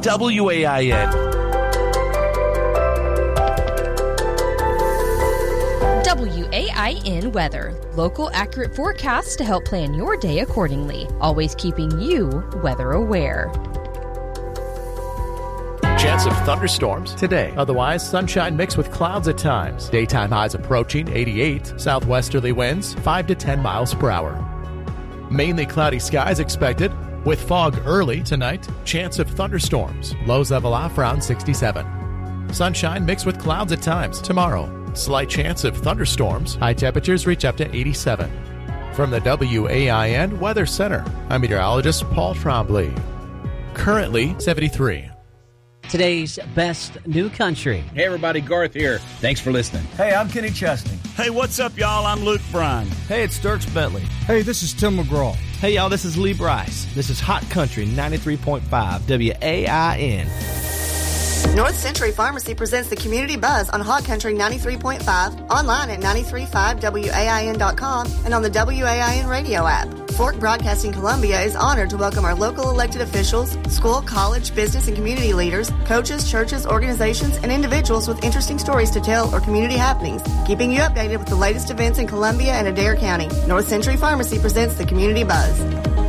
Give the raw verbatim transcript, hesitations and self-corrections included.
W A I N. W A I N weather. Local accurate forecasts to help plan your day accordingly. Always keeping you weather aware. Chance of thunderstorms today. Otherwise, sunshine mixed with clouds at times. Daytime highs approaching eighty-eight. Southwesterly winds five to ten miles per hour. Mainly cloudy skies expected with fog early tonight. Chance of thunderstorms. Lows level off around sixty-seven. Sunshine mixed with clouds at times tomorrow. Slight chance of thunderstorms. High temperatures reach up to eighty-seven. From the W A I N Weather Center, I'm meteorologist Paul Trombley. Currently seventy-three. Today's best new country. Hey everybody, Garth here. Thanks for listening. Hey, I'm Kenny Chesney. Hey, what's up, y'all? I'm Luke Bryan. Hey, it's Dierks Bentley. Hey, this is Tim McGraw. Hey, y'all, this is Lee Bryce. This is Hot Country ninety-three point five W A I N. North Century Pharmacy presents the Community Buzz on Hot Country ninety-three point five, online at nine three five W A I N dot com, and on the W A I N radio app. Fork Broadcasting Columbia is honored to welcome our local elected officials, school, college, business, and community leaders, coaches, churches, organizations, and individuals with interesting stories to tell or community happenings, keeping you updated with the latest events in Columbia and Adair County. North Century Pharmacy presents the Community Buzz.